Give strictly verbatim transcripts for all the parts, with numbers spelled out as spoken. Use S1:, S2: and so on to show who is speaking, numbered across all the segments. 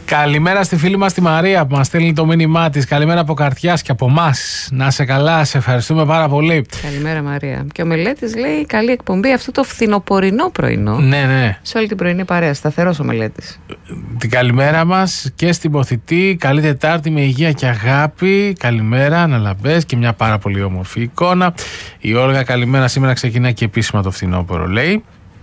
S1: Καλημέρα στη φίλη μας τη Μαρία που μας στέλνει το μήνυμά της. Καλημέρα από καρδιάς και από εμάς. Να σε καλά, σε ευχαριστούμε πάρα πολύ.
S2: Καλημέρα Μαρία. Και ο Μελέτης λέει καλή εκπομπή αυτό το φθινοπορεινό πρωινό.
S1: Ναι, ναι.
S2: Σε όλη την πρωινή παρέα. Σταθερός ο Μελέτης.
S1: Την καλημέρα μας και στην Ποθητή. Καλή Τετάρτη με υγεία και αγάπη. Καλημέρα, αναλαμπές και μια πάρα πολύ όμορφη εικόνα. Η Όλγα, καλημέρα. Σήμερα ξεκινά και επίσημα το φθινόπωρο, λέει.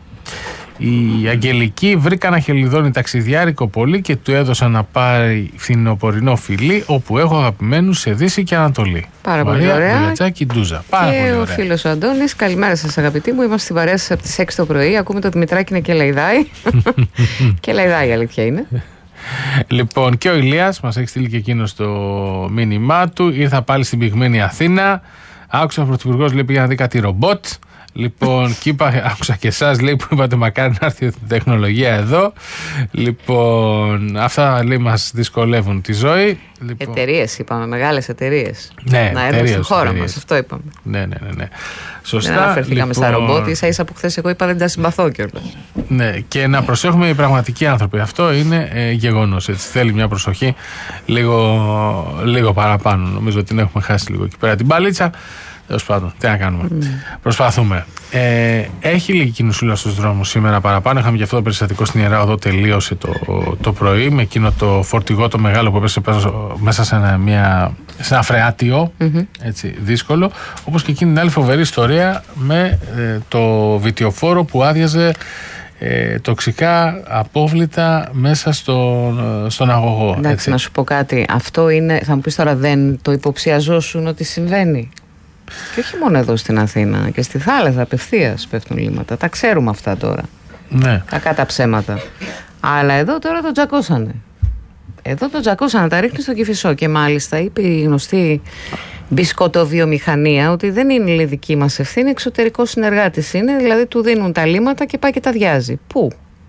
S1: Η Αγγελική βρήκα ένα χελιδόνι ταξιδιάρικο πολύ και του έδωσα να πάρει φθινοπορεινό φιλί όπου έχω αγαπημένους σε Δύση και Ανατολή.
S2: Πάρα πολύ ωραία.
S1: Μαριατσάκη Ντούζα. Πάρα
S2: και
S1: πολύ ωραία.
S2: Ο φίλος ο Αντώνης, καλημέρα σας αγαπητοί μου. Είμαστε στην παρέα σας από τις έξι το πρωί. Ακούμε το Δημητράκη είναι και λαϊδάει. Και λαϊδάει η αλήθεια είναι.
S1: Λοιπόν, και ο Ηλίας μας έχει στείλει και εκείνο το μήνυμά του. Ήρθα πάλι στην πυγμένη Αθήνα. Άκουσα ο Πρωθυπουργός λέει πήγα να δει κάτι ρομπότ. Λοιπόν, και είπα, άκουσα και εσάς λέει που είπατε μακάρι να έρθει η τεχνολογία εδώ. Λοιπόν, αυτά λέει μας δυσκολεύουν τη ζωή. Λοιπόν,
S2: εταιρείες είπαμε, μεγάλες εταιρείες.
S1: Ναι,
S2: να έρθουν στη χώρα εταιρείες. Μας, αυτό είπαμε.
S1: Ναι, ναι, ναι, ναι. Σωστά.
S2: Δεν αναφερθήκαμε
S1: λοιπόν,
S2: στα ρομπότ, ίσα ίσα που χθες εγώ είπα δεν τα συμπαθώ κιόλας.
S1: Ναι, και να προσέχουμε οι πραγματικοί άνθρωποι. Αυτό είναι ε, γεγονός. Έτσι. Θέλει μια προσοχή λίγο, λίγο παραπάνω. Νομίζω ότι την έχουμε χάσει λίγο εκεί πέρα την μπαλίτσα. Τέλος πάντων, τι να κάνουμε. Mm. Προσπαθούμε. Ε, έχει λίγη κινησούλα στους δρόμους σήμερα παραπάνω. Είχαμε και αυτό το περιστατικό στην Ιερά Οδό, τελείωσε το, το πρωί με εκείνο το φορτηγό το μεγάλο που έπεσε μέσα σε ένα, μια, σε ένα φρεάτιο. Mm-hmm. Έτσι, δύσκολο. Όπως και εκείνη την άλλη φοβερή ιστορία με ε, το βιτιοφόρο που άδειαζε ε, τοξικά απόβλητα μέσα στον, στον αγωγό.
S2: Εντάξει, έτσι. Να σου πω κάτι. Αυτό είναι, θα μου πεις τώρα, δεν το υποψιαζόσουν ότι συμβαίνει? Και όχι μόνο εδώ στην Αθήνα, και στη θάλασσα απευθείας πέφτουν λίμματα. Τα ξέρουμε αυτά τώρα.
S1: Ναι.
S2: Κακά τα ψέματα. Αλλά εδώ τώρα το τζακώσανε. Εδώ το τζακώσανε, τα ρίχνει στο Κηφισό. Και μάλιστα είπε η γνωστή μπισκοτοβιομηχανία ότι δεν είναι η δική μας ευθύνη, εξωτερικός συνεργάτης είναι. Δηλαδή του δίνουν τα λίματα και πάει και τα διάζει. Πού?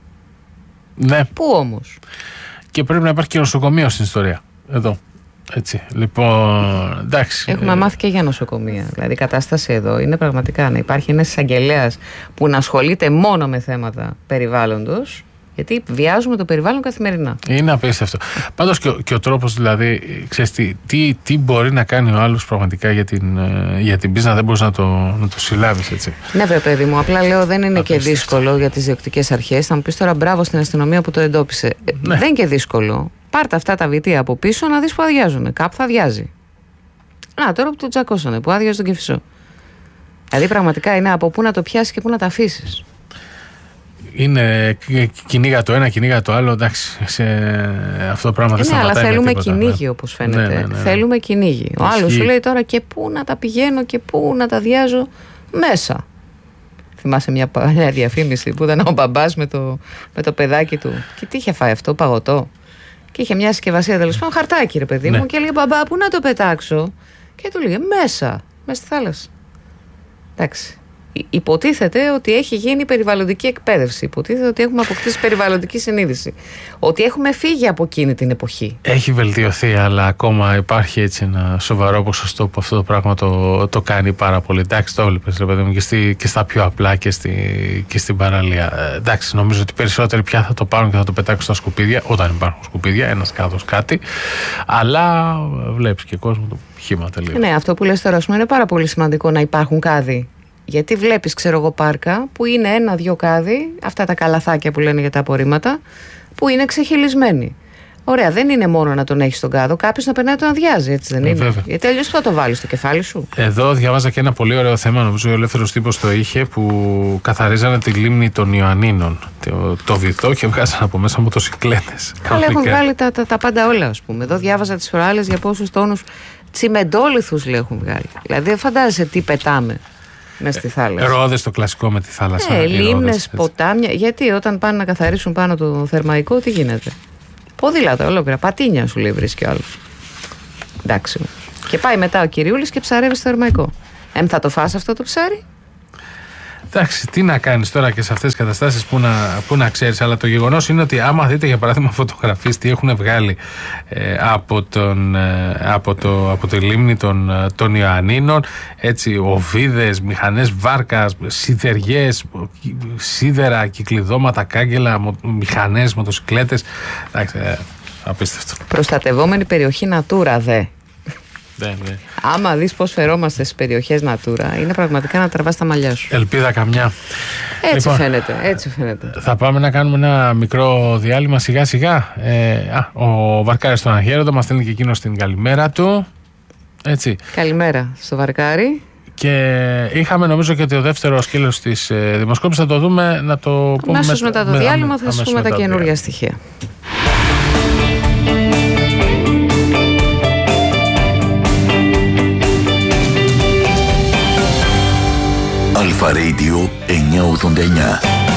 S1: Ναι.
S2: Πού όμως?
S1: Και πρέπει να υπάρχει και νοσοκομείο στην ιστορία. Εδώ. Έτσι, λοιπόν, εντάξει.
S2: Έχουμε μάθει και για νοσοκομεία. Δηλαδή η κατάσταση εδώ είναι πραγματικά να υπάρχει ένας εισαγγελέας που να ασχολείται μόνο με θέματα περιβάλλοντος, γιατί βιάζουμε το περιβάλλον καθημερινά. Είναι
S1: απίστευτο. Πάντως και ο, και ο τρόπος, δηλαδή, ξέρεις τι, τι, τι μπορεί να κάνει ο άλλος πραγματικά για την, για την πίσνα, δεν μπορείς να το, να το συλλάβεις, έτσι.
S2: Ναι, βρε παιδί μου, απλά λέω δεν είναι απίστευτο. Και δύσκολο για τις διοκτικές αρχές. Θα μου πεις τώρα μπράβο στην αστυνομία που το εντόπισε. Ναι. Δεν είναι και δύσκολο. Πάρτε αυτά τα βιτία από πίσω να δεις που αδειάζουν. Κάπου θα αδειάζει. Να, τώρα που το τζακώσανε, που άδειαζε τον Κηφισό. Δηλαδή πραγματικά είναι από πού να το πιάσεις και πού να τα αφήσεις.
S1: Είναι κυνήγα το ένα, κυνήγα το άλλο. Εντάξει, σε αυτό το πράγμα δεν
S2: σταματάει.
S1: Ναι,
S2: αλλά θέλουμε
S1: τίποτα,
S2: κυνήγι,
S1: ναι.
S2: Όπως φαίνεται. Ναι, ναι, ναι. Θέλουμε κυνήγι. Ο
S1: Ισχύει.
S2: άλλος σου λέει τώρα και πού να τα πηγαίνω και πού να τα διάζω μέσα. Θυμάσαι μια παλιά διαφήμιση που ήταν ο μπαμπάς με το, με το παιδάκι του. Και τι είχε φάει αυτό, παγωτό. Και είχε μια συσκευασία τέλος πάντων, χαρτάκι ρε παιδί μου, ναι. Και έλεγε μπαμπά, πού να το πετάξω? Και του λέγε μέσα, μέσα στη θάλασσα. Εντάξει. Υποτίθεται ότι έχει γίνει περιβαλλοντική εκπαίδευση. Υποτίθεται ότι έχουμε αποκτήσει περιβαλλοντική συνείδηση. Ότι έχουμε φύγει από εκείνη την εποχή.
S1: Έχει βελτιωθεί, αλλά ακόμα υπάρχει έτσι ένα σοβαρό ποσοστό που αυτό το πράγμα το, το κάνει πάρα πολύ. Εντάξει, το έβλεπες ρε παιδί μου και, στη, και στα πιο απλά και, στη, και στην παραλία. Ε, εντάξει, νομίζω ότι περισσότεροι πια θα το πάρουν και θα το πετάξουν στα σκουπίδια, όταν υπάρχουν σκουπίδια, ένας κάδος κάτι. Αλλά βλέπεις και κόσμο το χύματα λίγο.
S2: Ναι, αυτό που λες τώρα είναι πάρα πολύ σημαντικό να υπάρχουν κάδοι. Γιατί βλέπεις, ξέρω εγώ, πάρκα που είναι ένα-δυο κάδοι, αυτά τα καλαθάκια που λένε για τα απορρίμματα, που είναι ξεχυλισμένοι. Ωραία, δεν είναι μόνο να τον έχεις στον κάδο, κάποιος να περνάει τον αδειάζει, έτσι δεν είναι?
S1: Βέβαια.
S2: Γιατί αλλιώς θα το βάλεις στο κεφάλι σου.
S1: Εδώ διάβαζα και ένα πολύ ωραίο θέμα, νομίζω ο Ελεύθερος Τύπος το είχε, που καθαρίζανε τη λίμνη των Ιωαννίνων, το, το βυθό, και βγάζανε από μέσα μοτοσικλέτες.
S2: Καλά, έχουν βγάλει τα, τα, τα πάντα όλα, ας πούμε. Εδώ διάβαζα τις προάλλες για πόσους τόνους τσιμεντόλιθους λέει έχουν βγάλει. Δηλαδή δεν φαντάζεσαι τι πετάμε μέσα στη θάλασσα.
S1: Ρόδες, το κλασικό με τη θάλασσα.
S2: Ναι, λίμνες, ποτάμια. Γιατί όταν πάνε να καθαρίσουν πάνω το θερμαϊκό, τι γίνεται? Ποδήλατα ολόκληρα. Πατίνια σου λέει βρίσκει ο άλλος. Εντάξει. Και πάει μετά ο Κυριούλης και ψαρεύει στο θερμαϊκό. Εμ, θα το φας αυτό το ψάρι?
S1: Εντάξει, τι να κάνεις τώρα και σε αυτές τις καταστάσεις που να, που να ξέρεις, αλλά το γεγονός είναι ότι άμα δείτε για παράδειγμα φωτογραφίες τι έχουν βγάλει ε, από, τον, ε, από, το, από τη λίμνη των, των Ιωαννίνων, έτσι, οβίδες, μηχανές βάρκας, σιδεριές, σίδερα, κυκλειδώματα, κάγκελα, μο, μηχανές, μοτοσικλέτες. Εντάξει, ε, Απίστευτο.
S2: Προστατευόμενη περιοχή Natura, δε.
S1: Ναι, ναι.
S2: Άμα δεις πώς φερόμαστε στις περιοχές Natura, είναι πραγματικά να τραβάς τα μαλλιά σου.
S1: Ελπίδα καμιά.
S2: Έτσι
S1: λοιπόν,
S2: φαίνεται, έτσι φαίνεται.
S1: Θα πάμε να κάνουμε ένα μικρό διάλειμμα σιγά σιγά. Ε, α, ο Βαρκάρης στον Αγέροντο μας στέλνει και εκείνο την καλημέρα του. Έτσι.
S2: Καλημέρα στο Βαρκάρι.
S1: Και είχαμε νομίζω και το δεύτερο σκέλος της ε, δημοσκόπησης. Θα το δούμε, να το πούμε.
S2: Αμέσως μετά το
S1: με,
S2: διάλειμμα θα
S1: αμέσως
S2: σας πούμε τα καινούργια
S1: διάλειμμα.
S2: στοιχεία.
S3: Αλφα Radio εννιακόσια ογδόντα εννιά.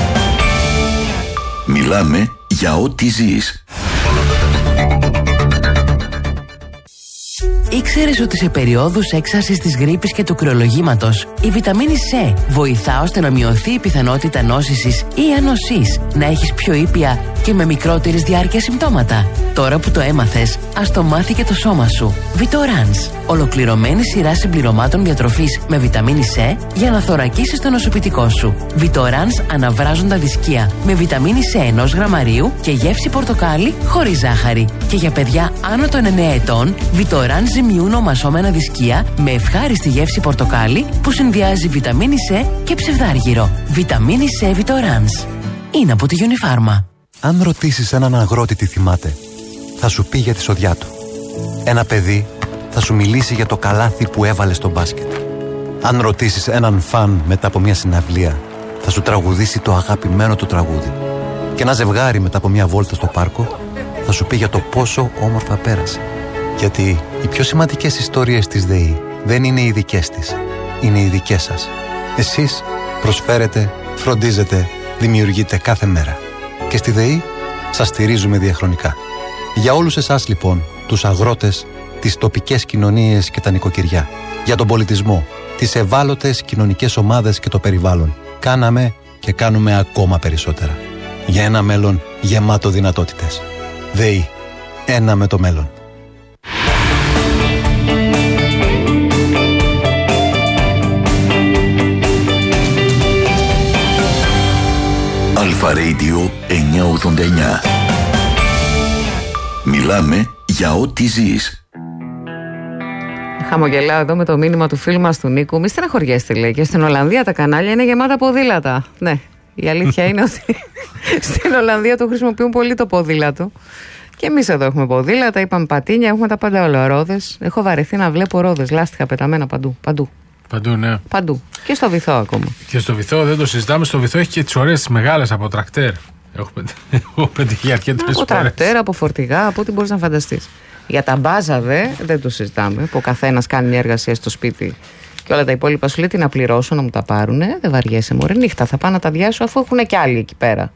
S3: Μιλάμε για ό,τι ζεις.
S4: Ήξερες ότι σε περιόδους έξαρσης της γρίπης και του κρυολογήματος η βιταμίνη C βοηθά ώστε να μειωθεί η πιθανότητα νόσησης ή ανοσής, να έχεις πιο ήπια και με μικρότερης διάρκεια συμπτώματα? Τώρα που το έμαθες, ας το μάθει και το σώμα σου. Vitorans, ολοκληρωμένη σειρά συμπληρωμάτων διατροφής με βιταμίνη C για να θωρακίσεις το νοσοποιητικό σου. Vitorans αναβράζοντα δισκία με βιταμίνη C ενός γραμμαρίου και γεύση πορτοκάλι χωρίς ζάχαρη. Και για παιδιά άνω των εννέα ετών, Vitorans ζυμιούν ομασώμενα δισκία με ευχάριστη γεύση πορτοκάλι που συνδυάζει βιταμίνη C και ψευδάργυρο. Βιταμίνη C Vitorans. Είναι από τη Unifarma.
S5: Αν ρωτήσεις έναν αγρότη τι θυμάται, θα σου πει για τη σοδιά του. Ένα παιδί θα σου μιλήσει για το καλάθι που έβαλε στο μπάσκετ. Αν ρωτήσεις έναν φαν μετά από μια συναυλία, θα σου τραγουδήσει το αγαπημένο του τραγούδι. Και ένα ζευγάρι μετά από μια βόλτα στο πάρκο θα σου πει για το πόσο όμορφα πέρασε. Γιατί οι πιο σημαντικές ιστορίες της ΔΕΗ δεν είναι οι δικές της, είναι οι δικές σας. Εσείς προσφέρετε, φροντίζετε, δημιουργείτε κάθε μέρα. Και στη ΔΕΗ σας στηρίζουμε διαχρονικά. Για όλους εσάς λοιπόν, τους αγρότες, τις τοπικές κοινωνίες και τα νοικοκυριά, για τον πολιτισμό, τις ευάλωτες κοινωνικές ομάδες και το περιβάλλον, κάναμε και κάνουμε ακόμα περισσότερα. Για ένα μέλλον γεμάτο δυνατότητες. ΔΕΗ. Ένα με το μέλλον.
S3: Αλφα Radio εννιακόσια ογδόντα εννιά. Μιλάμε για ό,τι ζεις.
S2: Χαμογελάω εδώ με το μήνυμα του φίλου μας του Νίκου. Μη στεναχωριέστε, λέει. Και στην Ολλανδία τα κανάλια είναι γεμάτα ποδήλατα. Ναι, η αλήθεια είναι ότι στην Ολλανδία το χρησιμοποιούν πολύ το ποδήλατο. Και εμείς εδώ έχουμε ποδήλατα, είπαμε πατίνια, έχουμε τα πάντα όλα. Ρόδες. Έχω βαρεθεί να βλέπω ρόδες, λάστιχα πεταμένα παντού. Παντού.
S1: Παντού, ναι.
S2: Παντού. Και στο Βυθό ακόμα.
S1: Και στο Βυθό δεν το συζητάμε. Στο Βυθό έχει και τις ωραίες τις μεγάλες από τρακτέρ. Έχω πετύχει αρκετές φορές.
S2: Από τρακτέρ, από φορτηγά, από ό,τι μπορείς να φανταστείς. Για τα μπάζα δε, δεν το συζητάμε. Που ο καθένας κάνει μια εργασία στο σπίτι και όλα τα υπόλοιπα σου λέει τι να πληρώσω, να μου τα πάρουνε. Δεν βαριέσαι, μωρέ, νύχτα θα πάω να τα διάσω αφού έχουν και άλλοι εκεί πέρα.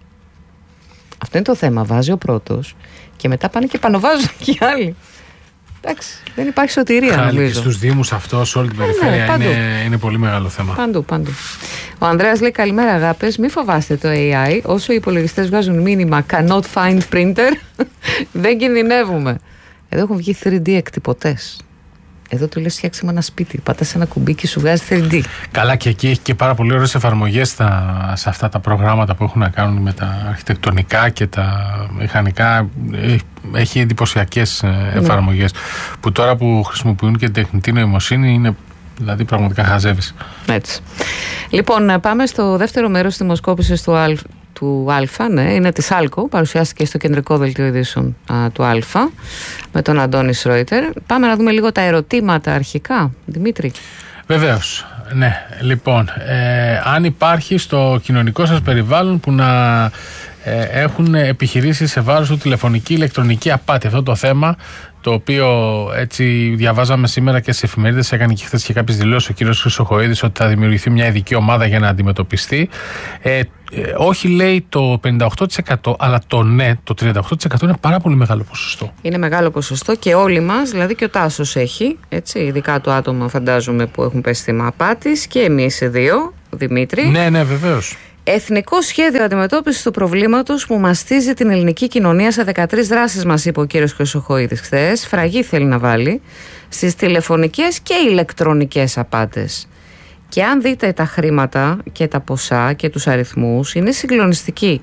S2: Αυτό είναι το θέμα. Βάζει ο πρώτος και μετά πάνε και πανοβάζουν και οι άλλοι. Εντάξει, δεν υπάρχει σωτηρία, νομίζω.
S1: Και στους Δήμους αυτό, σε όλη την περιφέρεια, ναι, είναι, είναι πολύ μεγάλο θέμα.
S2: Παντού, παντού. Ο Ανδρέας λέει: καλημέρα, αγάπες. Μη φοβάστε το έι άι. Όσο οι υπολογιστές βγάζουν μήνυμα cannot find printer, δεν κινδυνεύουμε. Εδώ έχουν βγει θρι ντι εκτυπωτές. Εδώ του λες φτιάξε με ένα σπίτι. Πατάς ένα κουμπί και σου βγάζει θρι ντι.
S1: Καλά, και εκεί έχει και πάρα πολύ ωραίες εφαρμογές στα, σε αυτά τα προγράμματα που έχουν να κάνουν με τα αρχιτεκτονικά και τα μηχανικά. Έχει εντυπωσιακές εφαρμογές. Ναι. Που τώρα που χρησιμοποιούν και την τεχνητή νοημοσύνη είναι δηλαδή πραγματικά χαζεύεις. Έτσι.
S2: Λοιπόν, πάμε στο δεύτερο μέρος της δημοσκόπησης του Αλφα. Του Αλφα, ναι, είναι της Άλκο, παρουσιάστηκε στο κεντρικό δελτίο ειδήσεων α, του Αλφα με τον Αντώνη Σρόιτερ. Πάμε να δούμε λίγο τα ερωτήματα αρχικά, Δημήτρη.
S1: Βεβαίως, ναι. Λοιπόν, ε, αν υπάρχει στο κοινωνικό σας περιβάλλον που να ε, έχουν επιχειρήσει σε βάρος του τηλεφωνική ηλεκτρονική απάτη, αυτό το θέμα το οποίο έτσι διαβάζαμε σήμερα και σε εφημερίδες, έκανε και χθες και κάποιες δηλώσεις ο κύριος Χρυσοχοΐδης ότι θα δημιουργηθεί μια ειδική ομάδα για να αντιμετωπιστεί. Ε, ε, όχι λέει το πενήντα οκτώ τοις εκατό, αλλά το ναι, το τριάντα οκτώ τοις εκατό είναι πάρα πολύ μεγάλο ποσοστό.
S2: Είναι μεγάλο ποσοστό και όλοι μας, δηλαδή και ο Τάσος έχει, έτσι, ειδικά το άτομα φαντάζομαι που έχουν πέσει θύμα απάτης και εμείς οι δύο, Δημήτρη.
S1: Ναι, ναι, βεβαίως.
S2: Εθνικό σχέδιο αντιμετώπισης του προβλήματος που μαστίζει την ελληνική κοινωνία σε δεκατρείς δράσεις, μας είπε ο κύριος Χρυσοχοΐδης χθες. Φραγή θέλει να βάλει στις τηλεφωνικές και ηλεκτρονικές απάτες. Και αν δείτε τα χρήματα και τα ποσά και τους αριθμούς, είναι συγκλονιστικοί.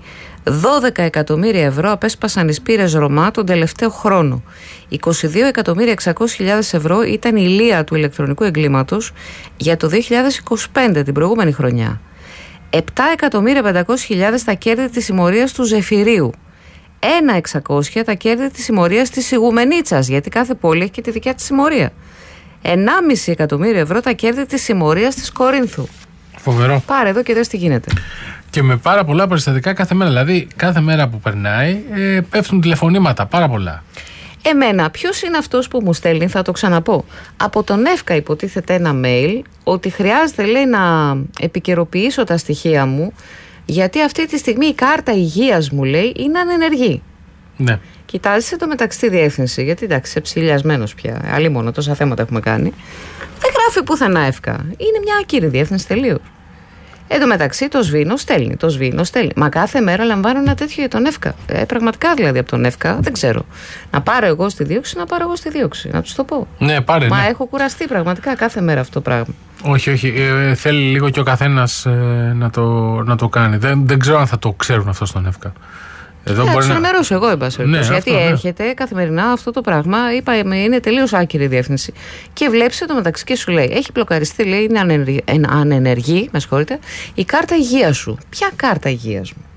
S2: δώδεκα εκατομμύρια ευρώ απέσπασαν οι σπήρες Ρωμά τον τελευταίο χρόνο. είκοσι δύο εκατομμύρια εξακόσιες χιλιάδες ευρώ ήταν η λία του ηλεκτρονικού εγκλήματος για το δύο χιλιάδες είκοσι πέντε, την προηγούμενη χρονιά. επτά εκατομμύρια πεντακόσιες χιλιάδες τα κέρδη της συμμορίας του Ζεφυρίου. ένα χιλιάδες εξακόσια τα κέρδη της συμμορίας της Ιγουμενίτσας, γιατί κάθε πόλη έχει και τη δικιά της συμμορία. ενάμιση εκατομμύριο ευρώ τα κέρδη της συμμορίας της Κορίνθου.
S1: Φοβερό.
S2: Πάρε εδώ και δες τι γίνεται.
S1: Και με πάρα πολλά περιστατικά κάθε μέρα. Δηλαδή, κάθε μέρα που περνάει ε, πέφτουν τηλεφωνήματα. Πάρα πολλά.
S2: Εμένα, ποιος είναι αυτός που μου στέλνει, θα το ξαναπώ. Από τον ΕΦΚΑ υποτίθεται ένα mail ότι χρειάζεται, λέει, να επικαιροποιήσω τα στοιχεία μου, γιατί αυτή τη στιγμή η κάρτα υγείας μου, λέει, είναι ανενεργή.
S1: Ναι.
S2: Κοιτάζει το μεταξύ τη διεύθυνση, γιατί εντάξει, είσαι ψηλιασμένος πια. Αλλή μόνο, τόσα θέματα έχουμε κάνει. Δεν γράφει πουθενά ΕΦΚΑ. Είναι μια άκυρη διεύθυνση τελείως. Εν τω μεταξύ το σβήνω, στέλνει, το σβήνω, στέλνει. Μα κάθε μέρα λαμβάνω ένα τέτοιο για τον ΕΦΚΑ. Ε, πραγματικά δηλαδή από τον ΕΦΚΑ δεν ξέρω. Να πάρω εγώ στη δίωξη, να πάρω εγώ στη δίωξη. Να του το πω.
S1: Ναι, πάρε.
S2: Μα
S1: ναι.
S2: έχω κουραστεί πραγματικά κάθε μέρα αυτό το πράγμα.
S1: Όχι, όχι. Ε, θέλει λίγο και ο καθένας ε, να, το, να το κάνει. Δεν, δεν ξέρω αν θα το ξέρουν αυτό στον ΕΦΚΑ. Εδώ
S2: Θα
S1: μπορεί
S2: του
S1: να
S2: ενημερώσω εγώ, εν πάση περιπτώσει. Γιατί
S1: αυτό, ναι.
S2: έρχεται καθημερινά αυτό το πράγμα. Είπα, είναι τελείως άκυρη η διεύθυνση. Και βλέπει το μεταξύ και σου λέει: έχει μπλοκαριστεί, λέει, είναι ανενεργή, ανενεργή, με συγχωρείτε, η κάρτα υγείας σου. Ποια κάρτα υγείας μου?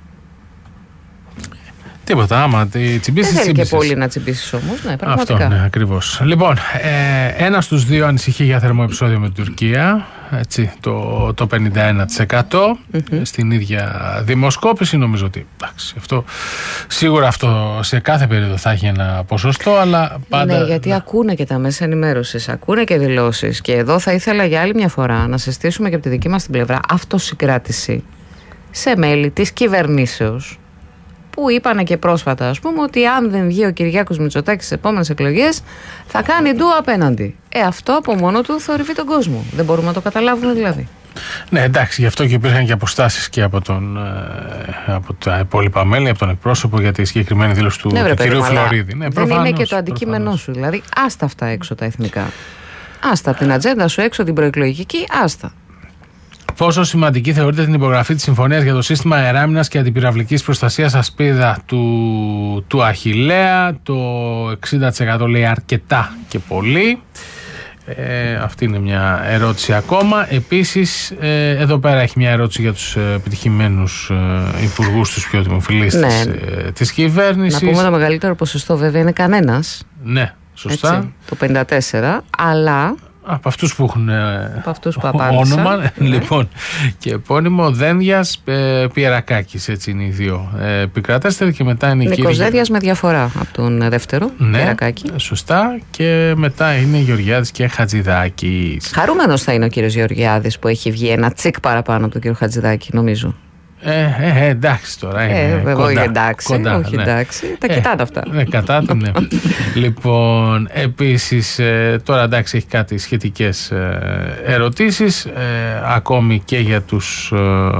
S1: Τίποτα, άμα τη τσιμπήσεις.
S2: Δεν θέλει και πολύ να τσιμπήσεις όμως, ναι, πραγματικά.
S1: Αυτό, ναι, ακριβώς. Λοιπόν, ε, ένα στους δύο ανησυχεί για θερμό επεισόδιο με την Τουρκία. Έτσι, το, το πενήντα ένα τοις εκατό mm-hmm. στην ίδια δημοσκόπηση. Νομίζω ότι εντάξει, αυτό, σίγουρα αυτό σε κάθε περίοδο θα έχει ένα ποσοστό, αλλά πάντα.
S2: Ναι, γιατί
S1: ναι.
S2: ακούνε και τα μέσα ενημέρωσης, ακούνε και δηλώσεις. Και εδώ θα ήθελα για άλλη μια φορά να συστήσουμε και από τη δική μας την πλευρά αυτοσυγκράτηση σε μέλη της κυβερνήσεως, που είπανε και πρόσφατα, ας πούμε, ότι αν δεν βγει ο Κυριάκος Μητσοτάκης στις επόμενες εκλογές θα κάνει ντου απέναντι. Ε, αυτό από μόνο του θορυβεί τον κόσμο. Δεν μπορούμε να το καταλάβουμε δηλαδή.
S1: Ναι, εντάξει, γι' αυτό και υπήρχαν και αποστάσεις και από, τον, ε, από τα υπόλοιπα μέλη, από τον εκπρόσωπο για τη συγκεκριμένη δήλωση του,
S2: ναι,
S1: του
S2: βρε,
S1: κ. Φλωρίδη.
S2: Ναι, δεν είναι και το αντικείμενό σου. Δηλαδή, άστα αυτά έξω τα εθνικά. Άστα την ατζέντα σου έξω την προεκλογική, άστα.
S1: Πόσο σημαντική θεωρείται την υπογραφή της Συμφωνίας για το σύστημα αεράμινας και αντιπυραυλικής προστασίας ασπίδα του, του Αχιλλέα? Το εξήντα τοις εκατό λέει αρκετά και πολύ. Ε, αυτή είναι μια ερώτηση ακόμα. Επίσης, ε, εδώ πέρα έχει μια ερώτηση για τους επιτυχημένους ε, υπουργούς, τους πιο δημοφιλείς ναι. της, ε, της κυβέρνησης.
S2: Να πούμε το μεγαλύτερο ποσοστό βέβαια είναι κανένας.
S1: Ναι, σωστά.
S2: Έτσι, το πενήντα τέσσερα, αλλά...
S1: Από αυτούς που έχουν
S2: από αυτούς που απάντησαν,
S1: όνομα,
S2: ναι.
S1: λοιπόν, και επώνυμο Δένδιας, ε, Πιερακάκης, έτσι είναι οι δύο ε, επικρατέστεροι, και μετά είναι η
S2: Νίκος
S1: κύριε...
S2: Δένδιας με διαφορά από τον δεύτερο,
S1: ναι,
S2: Πιερακάκη.
S1: Σωστά, και μετά είναι Γεωργιάδης και Χατζηδάκης.
S2: Χαρούμενος θα είναι ο κύριος Γεωργιάδης που έχει βγει ένα τσικ παραπάνω από τον κύριο Χατζηδάκη, νομίζω.
S1: Ε, ε, εντάξει τώρα. Είναι
S2: ε,
S1: κοντά,
S2: όχι εντάξει,
S1: κοντά,
S2: όχι
S1: ναι.
S2: εντάξει. Τα
S1: ε,
S2: κοιτάτε αυτά.
S1: Ναι, κατά του, ναι. Λοιπόν, επίσης, ε, τώρα εντάξει, έχει κάτι σχετικές ε, ερωτήσεις, ε, ακόμη και για τους.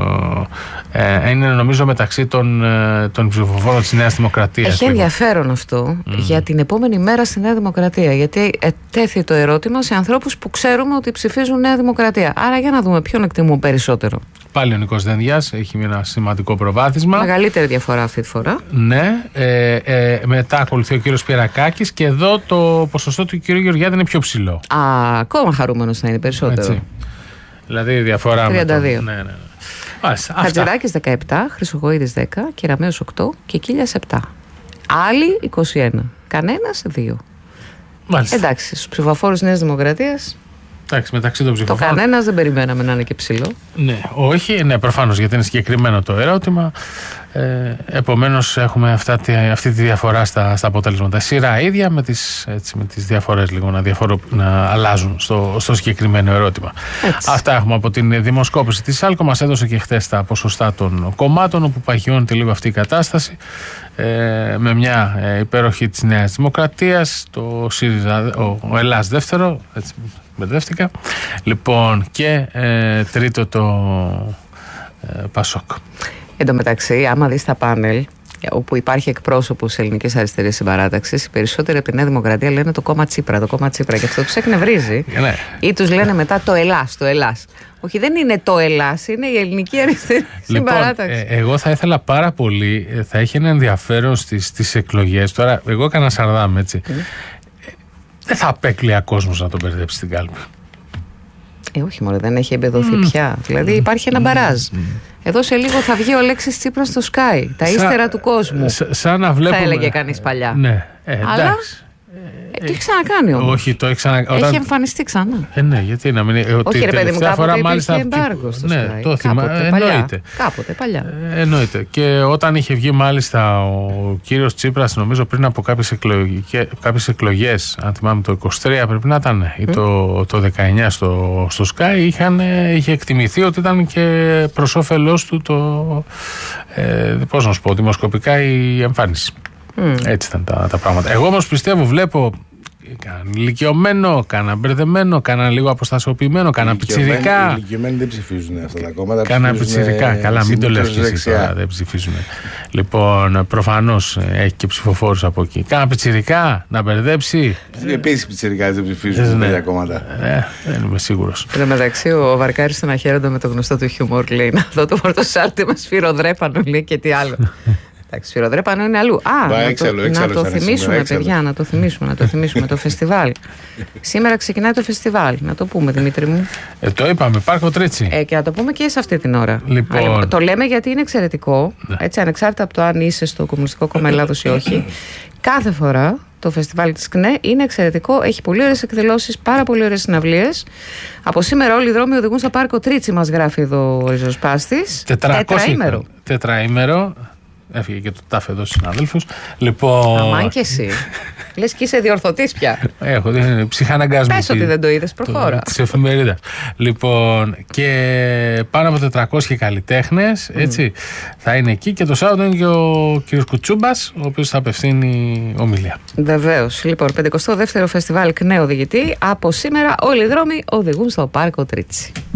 S1: Ε, ε, είναι νομίζω μεταξύ των, ε, των ψηφοφόρων της Νέας Δημοκρατίας.
S2: Έχει ενδιαφέρον αυτό mm. για την επόμενη μέρα στη Νέα Δημοκρατία. Γιατί ετέθη το ερώτημα σε ανθρώπους που ξέρουμε ότι ψηφίζουν Νέα Δημοκρατία. Άρα για να δούμε ποιον εκτιμούν περισσότερο.
S1: Πάλι ο Νικός Δένδιας έχει ένα σημαντικό προβάδισμα.
S2: Μεγαλύτερη διαφορά αυτή τη φορά.
S1: Ναι. Ε, ε, μετά ακολουθεί ο κύριος Πιερακάκης και εδώ το ποσοστό του κύριου Γεωργιάδη είναι πιο ψηλό.
S2: Α, ακόμα χαρούμενος θα είναι περισσότερο.
S1: Έτσι. Δηλαδή η διαφορά.
S2: τριάντα δύο.
S1: Με το... ναι, ναι, ναι. Άσε,
S2: Χατζηδάκης δεκαεπτά, Χρυσογοίδης δέκα, Κεραμέως οκτώ και Κύλιας επτά. Άλλοι είκοσι ένα. Κανένας δύο.
S1: Μάλιστα.
S2: Εντάξει, στους ψηφοφόρους Νέας Δημοκρατίας.
S1: Εντάξει, μεταξύ των ψηφοφόρων.
S2: Το κανένας δεν περιμέναμε να είναι και ψηλό.
S1: Ναι, όχι, ναι, προφανώς, γιατί είναι συγκεκριμένο το ερώτημα. Ε, επομένως, έχουμε αυτά, αυτή τη διαφορά στα, στα αποτελέσματα. Σειρά ίδια με τις, έτσι, με τις διαφορές λίγο να, διαφορο, να αλλάζουν στο, στο συγκεκριμένο ερώτημα. Έτσι. Αυτά έχουμε από την δημοσκόπηση της ΣΑΛΚΟ. Μας έδωσε και χθες τα ποσοστά των κομμάτων, όπου παγιώνεται λίγο αυτή η κατάσταση. Ε, με μια ε, υπέροχη της Νέας Δημοκρατίας, το ΣΥΡΙΖΑ, ο, ο Ελλάς δεύτερο, έτσι μπερδεύτηκα, λοιπόν, και ε, τρίτο το ε, Πασόκ.
S2: Εν τω μεταξύ, άμα δεις τα πάνελ, όπου υπάρχει εκπρόσωπος ελληνικής αριστερής συμπαράταξης, οι περισσότεροι από τη Νέα Δημοκρατία λένε το κόμμα Τσίπρα, το κόμμα Τσίπρα, και αυτό τους εκνευρίζει.
S1: Ναι.
S2: Ή τους λένε μετά το Ελλάς, το Ελλάς. Όχι, δεν είναι το Ελλάς, είναι η ελληνική αριστερή
S1: λοιπόν,
S2: συμπαράταξη.
S1: Ε, εγώ θα ήθελα πάρα πολύ, θα έχει ένα ενδιαφέρον στις, στις εκλογές. Τώρα, εγώ έκανα Σαρδάμ, έτσι. Mm. Ε, δεν θα απέκλεια κόσμος να τον μπερδέψει στην κάλπη.
S2: Ε, όχι μωρέ, δεν έχει εμπεδοθεί mm. πια. Δηλαδή υπάρχει ένα μπαράζ. Mm. Εδώ σε λίγο θα βγει ο Αλέξης Τσίπρας στο Sky. Τα Σα, ύστερα του κόσμου.
S1: Σα, σαν να βλέπουμε...
S2: Θα έλεγε κανείς παλιά.
S1: Ναι, ε, εντάξει.
S2: Αλλά... Ε, το έχει ξανακάνει όμως.
S1: Όχι, το έχει ξανακάνει.
S2: Έχει εμφανιστεί ξανά.
S1: Ε, ναι, γιατί να μην. Ε,
S2: όχι, ρε παιδί μου, κάποτε
S1: φορά,
S2: υπήρχε
S1: μάλιστα,
S2: εμπάργο στο
S1: ναι,
S2: Sky.
S1: το θυμάμαι.
S2: Κάποτε,
S1: εννοείται.
S2: Κάποτε παλιά.
S1: Ε, εννοείται. Και όταν είχε βγει μάλιστα ο κύριος Τσίπρας, νομίζω πριν από κάποιες εκλογές, εκλογές, αν θυμάμαι το είκοσι τρία πρέπει να ήταν, mm. ή το, το δεκαεννιά στο, στο Sky, είχαν, είχε εκτιμηθεί ότι ήταν και προς όφελός του το. Ε, πώς να σου πω, δημοσκοπικά η εμφάνιση. Mm. Έτσι ήταν τα, τα πράγματα. Εγώ όμως πιστεύω, βλέπω κανένα ηλικιωμένο, κανένα μπερδεμένο, κανένα λίγο αποστασιοποιημένο, κανένα πιτσιρικά.
S6: Οι ηλικιωμένοι δεν ψηφίζουν αυτά τα κόμματα.
S1: Κανένα πιτσιρικά. Καλά, μην το λες και εσύ τώρα, δεν ψηφίζουν. Λοιπόν, προφανώς έχει και ψηφοφόρους από εκεί. Κανένα πιτσιρικά να μπερδέψει.
S6: Επίσης πιτσιρικά δεν ψηφίζουν στα ίδια κόμματα.
S1: Ε, δεν είμαι σίγουρος.
S2: Εν τω μεταξύ, ο Βαρκάρης στον αχαίροντα με το γνωστό του χιούμορ λέει: να δω το πορτοσάλτε μας σφυροδρέπανο, λέει, και τι άλλο. Εντάξει, σφυροδρέπανο είναι αλλού. Α,
S6: Μπα,
S2: να,
S6: έξαλλο,
S2: το,
S6: έξαλλο,
S2: να το θυμίσουμε,
S6: σήμερα,
S2: παιδιά, να το θυμίσουμε, να το θυμίσουμε το φεστιβάλ. Σήμερα ξεκινάει το φεστιβάλ. Να το πούμε, Δημήτρη μου.
S1: Ε, το είπαμε, Πάρκο Τρίτσι.
S2: Ε, και να το πούμε και σε αυτή την ώρα.
S1: Λοιπόν.
S2: Αλλά, το λέμε γιατί είναι εξαιρετικό. Ναι. Έτσι, ανεξάρτητα από το αν είσαι στο Κομμουνιστικό Κόμμα Ελλάδος ή όχι. Κάθε φορά το φεστιβάλ της ΚΝΕ είναι εξαιρετικό. Έχει πολύ ωραίες εκδηλώσεις, πάρα πολύ ωραίες συναυλίες. Από σήμερα όλοι οι δρόμοι οδηγούν στο Πάρκο Τρίτσι, μας γράφει εδώ ο Ριζοσπάστης.
S1: Τετραήμερο. Τετραήμερο. Έφυγε και το τάφ εδώ στους συναδέλφους. Λοιπόν.
S2: Αμάν και εσύ. Λες και είσαι διορθωτής πια.
S1: Έχω, είναι ψυχαναγκασμό.
S2: Πες ότι δεν το είδες, προχώρα.
S1: Της εφημερίδας. Λοιπόν, και πάνω από τετρακόσιοι καλλιτέχνες, έτσι, mm. θα είναι εκεί, και το Σάββατο είναι και ο κ. Κουτσούμπας, ο οποίος θα απευθύνει ομιλία.
S2: Βεβαίως. Λοιπόν, πενηκοστό δεύτερο φεστιβάλ ΚΝΕ οδηγητή. Από σήμερα όλοι οι δρόμοι οδηγούν στο Πάρκο Τρίτσι.